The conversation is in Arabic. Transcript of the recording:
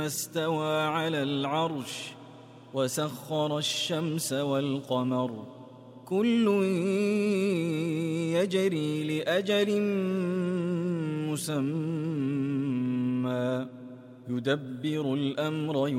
استوى على العرش وسخر الشمس والقمر كل يجري لأجل مسمى يدبر الأمر